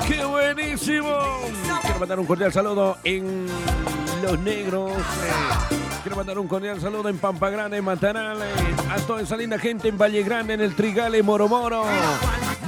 ¡Qué buenísimo! Quiero mandar un cordial saludo en Los Negros. Quiero mandar un cordial saludo en Pampa Grande, en Mantaral. A toda esa linda gente en Valle Grande, en el Trigale, Moro Moro.